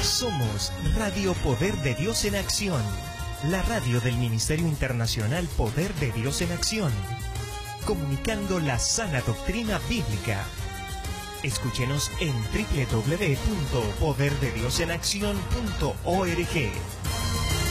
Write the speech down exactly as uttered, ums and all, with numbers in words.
Somos Radio Poder de Dios en Acción, la radio del Ministerio Internacional Poder de Dios en Acción, comunicando la sana doctrina bíblica. Escúchenos en doble u doble u doble u punto poder de dios en acción punto org.